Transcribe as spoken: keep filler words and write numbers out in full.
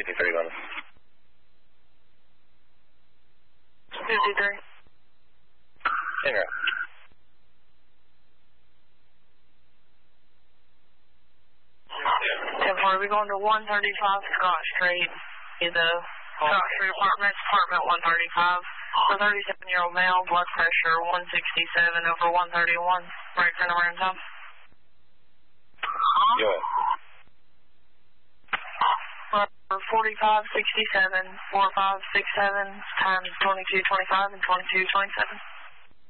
fifty-three, London. fifty-three. Finger. ten four, we going to one thirty-five Scott Street, in the Scott Street Apartments, apartment one thirty-five. A thirty-seven-year-old male, blood pressure one sixty-seven over one thirty-one. Break for number and time. Go ahead. forty-five sixty-seven, four five six seven, times twenty-two twenty-five and twenty-two twenty-seven.